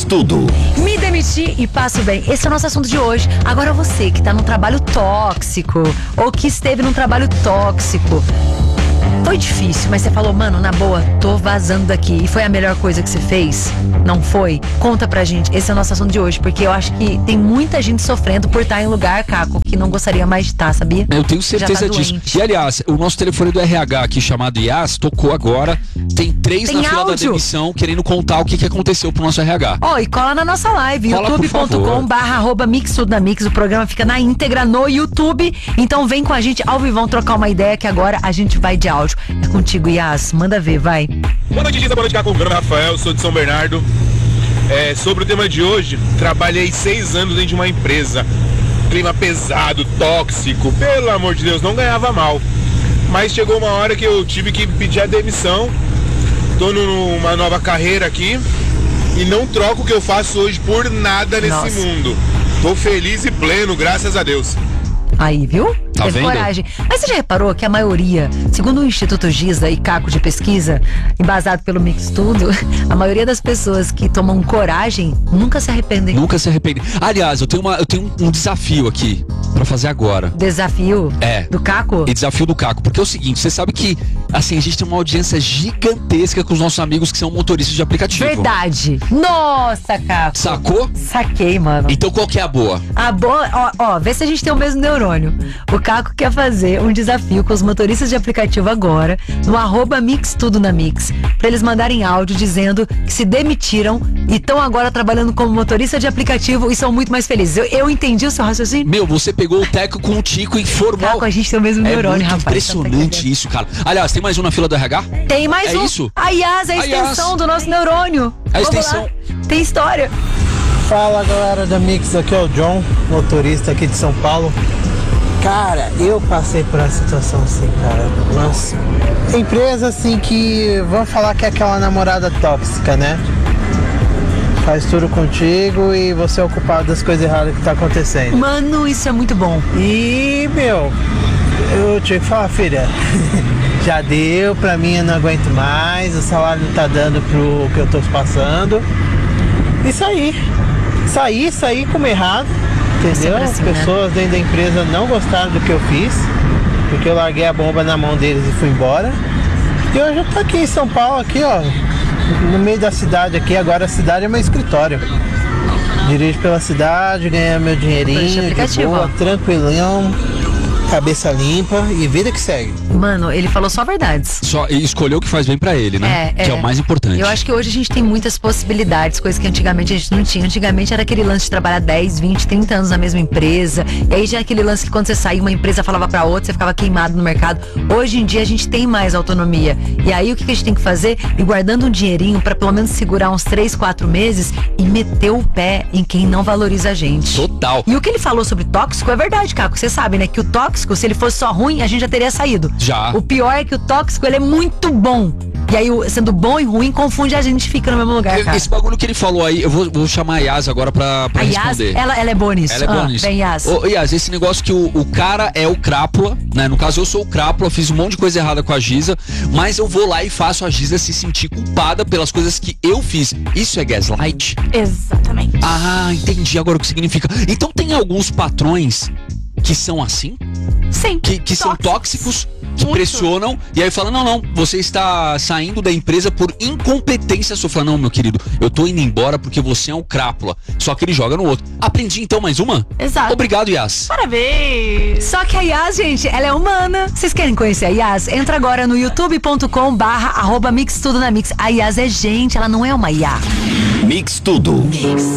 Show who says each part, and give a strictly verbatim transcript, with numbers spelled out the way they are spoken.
Speaker 1: Tudo.
Speaker 2: Me demiti e passo bem. Esse é o nosso assunto de hoje. Agora você que tá num trabalho tóxico ou que esteve num trabalho tóxico. Foi difícil, mas você falou, mano, na boa, tô vazando daqui. E foi a melhor coisa que você fez? Não foi? Conta pra gente. Esse é o nosso assunto de hoje, porque eu acho que tem muita gente sofrendo por estar em lugar, Caco, que não gostaria mais de estar, sabia?
Speaker 3: Eu tenho certeza
Speaker 2: Já tá
Speaker 3: disso.
Speaker 2: doente.
Speaker 3: E aliás, o nosso telefone do R H aqui, chamado Yas, tocou agora. Tem três
Speaker 2: Tem
Speaker 3: na fila da
Speaker 2: áudio?
Speaker 3: demissão querendo contar o que, que aconteceu pro nosso R H.
Speaker 2: Ó, oh, e cola na nossa live,
Speaker 3: Cola, por
Speaker 2: youtube ponto com
Speaker 3: favor.
Speaker 2: barra arroba mix tudo na mix. O programa fica na íntegra no YouTube. Então vem com a gente ao vivo, vamos trocar uma ideia que agora a gente vai de áudio. É contigo, Yas. Manda ver, vai.
Speaker 4: Boa noite, Lisa. Boa noite, Caco. Meu nome é Rafael, sou de São Bernardo. É, sobre o tema de hoje, trabalhei seis anos dentro de uma empresa. Clima pesado, tóxico, pelo amor de Deus, não ganhava mal. Mas chegou uma hora que eu tive que pedir a demissão. Tô numa nova carreira aqui e não troco o que eu faço hoje por nada nesse
Speaker 2: Nossa.
Speaker 4: mundo. Tô feliz e pleno, graças a Deus.
Speaker 2: Aí, viu?
Speaker 3: Tá
Speaker 2: Teve
Speaker 3: vendo?
Speaker 2: coragem. Mas você já reparou que a maioria, segundo o Instituto Giza e Caco de pesquisa, embasado pelo Mix Tudo, a maioria das pessoas que tomam coragem nunca se arrependem.
Speaker 3: Nunca se arrepende. Aliás, eu tenho, uma, eu tenho um, um desafio aqui pra fazer agora.
Speaker 2: Desafio
Speaker 3: É.
Speaker 2: do Caco?
Speaker 3: E desafio do Caco, porque é o seguinte, você sabe que assim, a gente tem uma audiência gigantesca com os nossos amigos que são motoristas de aplicativo.
Speaker 2: Verdade. Nossa, Caco.
Speaker 3: Sacou?
Speaker 2: Saquei, mano.
Speaker 3: Então qual que é a boa?
Speaker 2: A boa, ó, ó, vê se a gente tem o mesmo neurônio. O Caco quer fazer um desafio com os motoristas de aplicativo agora, no arroba Mix Tudo na Mix, pra eles mandarem áudio dizendo que se demitiram e estão agora trabalhando como motorista de aplicativo e são muito mais felizes. Eu, eu entendi o seu raciocínio.
Speaker 3: Meu, você pegou o Teco com o Tico e formou.
Speaker 2: Caco, a gente tem o mesmo
Speaker 3: É
Speaker 2: neurônio,
Speaker 3: muito
Speaker 2: rapaz.
Speaker 3: impressionante isso, cara. Aliás, tem mais um na fila do R H?
Speaker 2: Tem mais
Speaker 3: É
Speaker 2: um.
Speaker 3: isso?
Speaker 2: A Yas, a
Speaker 3: A
Speaker 2: extensão
Speaker 3: Yas.
Speaker 2: do nosso neurônio.
Speaker 3: A
Speaker 2: Vamos
Speaker 3: extensão.
Speaker 2: lá. Tem história.
Speaker 5: Fala galera da Mix, aqui é o John, motorista aqui de São Paulo. Cara, eu passei por essa situação assim, cara. Nossa. Empresa assim que, vamos falar que é aquela namorada tóxica, né? Faz tudo contigo e você é o culpado das coisas erradas que tá acontecendo.
Speaker 2: Mano, isso é muito bom.
Speaker 5: E, meu, eu tive que falar, filha, já deu, pra mim eu não aguento mais, o salário não tá dando pro que eu tô passando. E saí. Saí, saí como errado, entendeu?
Speaker 2: Sempre
Speaker 5: As
Speaker 2: assim, né?
Speaker 5: pessoas dentro da empresa não gostaram do que eu fiz, porque eu larguei a bomba na mão deles e fui embora. E hoje eu tô aqui em São Paulo, aqui ó, no meio da cidade aqui, agora a cidade é meu escritório. Dirijo pela cidade, ganho meu dinheirinho, de
Speaker 2: aplicativo,
Speaker 5: boa,
Speaker 2: ó.
Speaker 5: tranquilão, cabeça limpa e vida que segue.
Speaker 2: Mano, ele falou só verdades.
Speaker 3: Só e escolheu o que faz bem pra ele, né?
Speaker 2: É,
Speaker 3: que é.
Speaker 2: é.
Speaker 3: o mais importante.
Speaker 2: Eu acho que hoje a gente tem muitas possibilidades, coisas que antigamente a gente não tinha. Antigamente era aquele lance de trabalhar dez, vinte, trinta anos na mesma empresa. E aí já é aquele lance que quando você saía, uma empresa falava pra outra, você ficava queimado no mercado. Hoje em dia a gente tem mais autonomia. E aí o que a gente tem que fazer? Ir guardando um dinheirinho pra pelo menos segurar uns três, quatro meses e meter o pé em quem não valoriza a gente.
Speaker 3: Total.
Speaker 2: E o que ele falou sobre tóxico é verdade, Caco. Você sabe, né? Que o tóxico, se ele fosse só ruim, a gente já teria saído.
Speaker 3: Já.
Speaker 2: O pior é que o tóxico, ele é muito bom. E aí, o- sendo bom e ruim, confunde a gente, fica no mesmo lugar, cara.
Speaker 3: Esse bagulho que ele falou aí, eu vou, vou chamar a Yas agora pra, pra
Speaker 2: A Yas,
Speaker 3: responder.
Speaker 2: ela, ela é boa nisso.
Speaker 3: Ela é boa
Speaker 2: Ah,
Speaker 3: nisso.
Speaker 2: Bem, Yas.
Speaker 3: Ô, Yas, esse negócio que o, o cara é o crápula, né? No caso, eu sou o crápula, fiz um monte de coisa errada com a Giza, mas eu vou lá e faço a Giza se sentir culpada pelas coisas que eu fiz. Isso é gaslight?
Speaker 6: Exatamente.
Speaker 3: Ah, entendi agora o que significa. Então tem alguns patrões que são assim?
Speaker 6: Sim.
Speaker 3: Que, que são tóxicos, que
Speaker 6: Muito.
Speaker 3: pressionam, e aí fala, não, não, você está saindo da empresa por incompetência sua. Fala, não, meu querido, eu tô indo embora porque você é um crápula. Só que ele joga no outro. Aprendi então mais uma?
Speaker 6: Exato.
Speaker 3: Obrigado, Yas.
Speaker 6: Parabéns.
Speaker 2: Só que a Yas, gente, ela é humana. Vocês querem conhecer a Yas? Entra agora no youtube ponto com barra arroba Mix Tudo na Mix. A Yas é gente, ela não é uma I A.
Speaker 1: Mix Tudo.